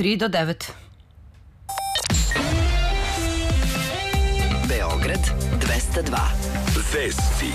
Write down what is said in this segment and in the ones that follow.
3 do 9. Beograd 202. Vesti.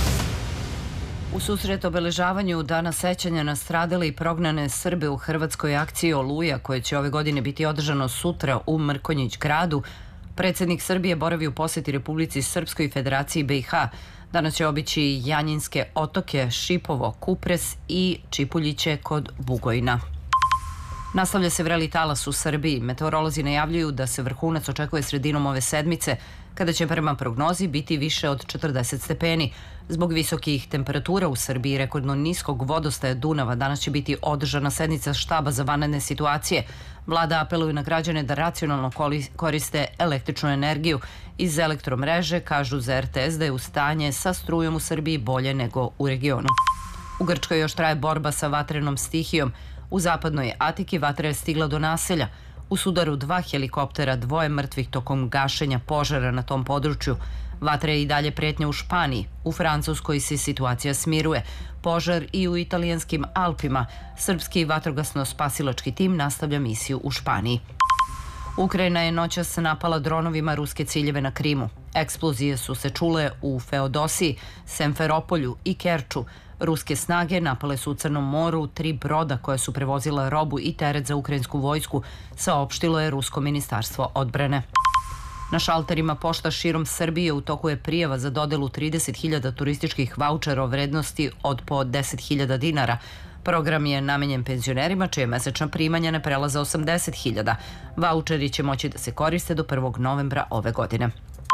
U susret obeležavanju Dana sećanja na stradale i prognane Srbe u Hrvatskoj akciji Oluja, koje će ove godine biti održano sutra u Mrkonjić gradu, predsjednik Srbije boravi u posjeti Republici Srpskoj i Federaciji BiH. Danas će obići Janjinske otoke, Šipovo, Kupres i Čipuljiće kod Bugojna. Nastavlja se vreli talas u Srbiji. Meteorolozi najavljuju da se vrhunac očekuje sredinom ove sedmice, kada će prema prognozi biti više od 40 stepeni. Zbog visokih temperatura u Srbiji i rekordno niskog vodostaja Dunava danas će biti održana sednica štaba za vanredne situacije. Vlada apeluje na građane da racionalno koriste električnu energiju. Iz elektromreže kažu za RTS da je stanje sa strujom u Srbiji bolje nego u regionu. U Grčkoj još traje borba sa vatrenom stihijom. U zapadnoj Atiki vatra je stigla do naselja. U sudaru 2 helikoptera, 2 mrtvih tokom gašenja požara na tom području. Vatra je i dalje pretnja u Španiji. U Francuskoj se situacija smiruje. Požar i u italijanskim Alpima. Srpski vatrogasno-spasilački tim nastavlja misiju u Španiji. Ukrajina je noćas napala dronovima ruske ciljeve na Krimu. Eksplozije su se čule u Feodosiji, Semferopolju i Kerču. Ruske snage napale su u Crnom moru 3 broda koja su prevozila robu i teret za ukrajinsku vojsku, saopštilo je Rusko ministarstvo odbrane. Na šalterima pošta širom Srbije u toku je prijava za dodelu 30.000 turističkih vaučera o vrednosti od po 10.000 dinara. Program je namenjen penzionerima čije mesečna primanja ne prelaze 80.000. Vaučeri će moći da se koriste do 1. novembra ove godine.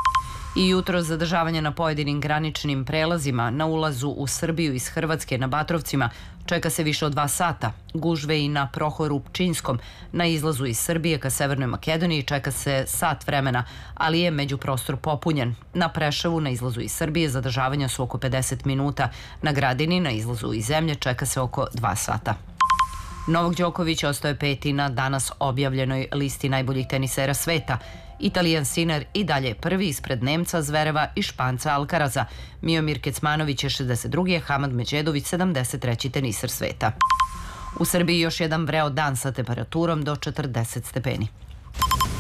I jutro zadržavanje na pojedinim graničnim prelazima na ulazu u Srbiju iz Hrvatske na Batrovcima čeka se više od 2 sata. Gužve i na Prohoru Pčinskom na izlazu iz Srbije ka Severnoj Makedoniji čeka se sat vremena, ali je međuprostor popunjen. Na Preševu na izlazu iz Srbije zadržavanja su oko 50 minuta. Na Gradini na izlazu iz zemlje čeka se oko 2 sata. Novak Đoković ostaje 5. na danas objavljenoj listi najboljih tenisera sveta. Italijan Sinner i dalje prvi ispred Nemca Zvereva i Španca Alcaraza. Miomir Kecmanović je 62. Hamad Međedović 73. teniser sveta. U Srbiji još jedan vreo dan sa temperaturom do 40 stepeni.